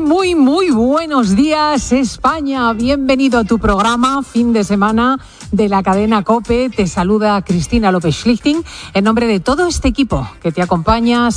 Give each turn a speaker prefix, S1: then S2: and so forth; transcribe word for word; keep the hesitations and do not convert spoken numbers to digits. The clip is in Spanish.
S1: muy, muy buenos días, España. Bienvenido a tu programa Fin de Semana de la cadena COPE. Te saluda Cristina López Schlichting en nombre de todo este equipo que te acompaña